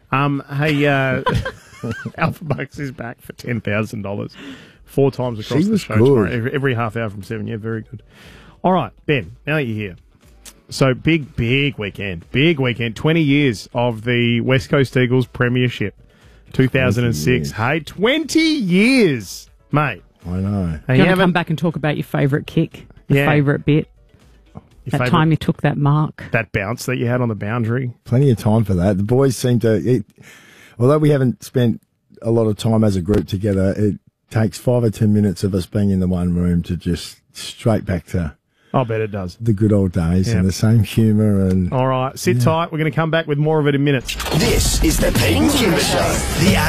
Hey, Alpha Bucks is back for $10,000. 4 times across She the was show good. tomorrow. Every half hour from 7. Yeah, very good. All right, Ben, now that you're here. So, big weekend. Big weekend. 20 years of the West Coast Eagles premiership. 2006. 20 Hey, 20 years, mate. I know. Hey, You want to come back and talk about your favourite kick, your Yeah. favourite bit, that time you took that mark. That bounce that you had on the boundary. Plenty of time for that. The boys seem to, although we haven't spent a lot of time as a group together, it takes 5 or 10 minutes of us being in the one room to just straight back to I bet it does. the good old days and the same humour. And All right, sit tight. We're going to come back with more of it in minutes. This is the Pete and Kimber Show. The